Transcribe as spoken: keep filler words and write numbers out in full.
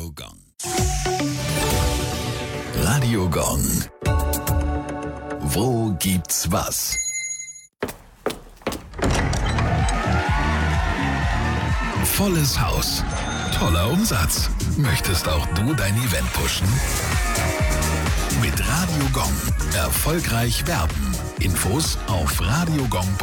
Radio Gong. Radio Gong. Wo gibt's was? Volles Haus. Toller Umsatz. Möchtest auch du dein Event pushen? Mit Radio Gong. Erfolgreich werben. Infos auf radiogong.